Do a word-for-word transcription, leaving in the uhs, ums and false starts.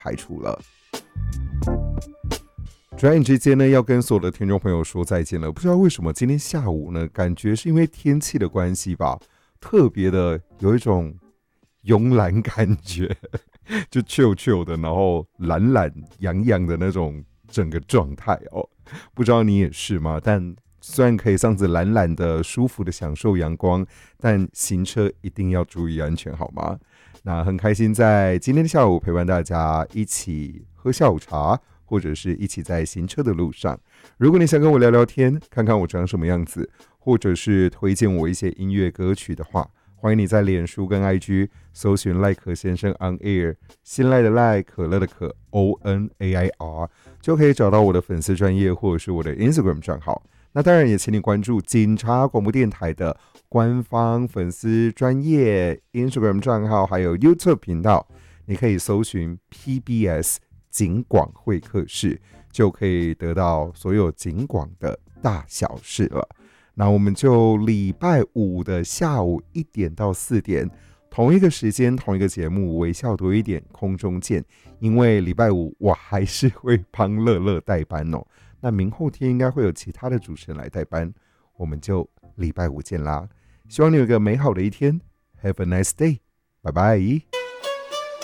排除了。转眼之间呢，要跟所有的听众朋友说再见了。不知道为什么今天下午呢，感觉是因为天气的关系吧，特别的有一种慵懒感觉，就 chill chill 的，然后懒懒洋洋的那种整个状态哦。不知道你也是吗？但虽然可以这样子懒懒的、舒服的享受阳光，但行车一定要注意安全，好吗？那很开心在今天的下午陪伴大家一起喝下午茶，或者是一起在行车的路上。如果你想跟我聊聊天，看看我长什么样子，或者是推荐我一些音乐歌曲的话，欢迎你在脸书跟 I G 搜寻赖可先生 on air， 新赖的赖，可乐的可 O N A I R， 就可以找到我的粉丝专页或者是我的 Instagram 账号。那当然也请你关注警察广播电台的官方粉丝专页 Instagram 账号，还有 YouTube 频道，你可以搜寻 P B S 警广会客室，就可以得到所有警广的大小事了。那我们就礼拜五的下午一点到四点，同一个时间同一个节目，微笑多一点，空中见。因为礼拜五我还是会帮乐乐代班哦。那明后天应该会有其他的主持人来代班，我们就礼拜五见啦。希望你有一个美好的一天 ，Have a nice day， 拜拜。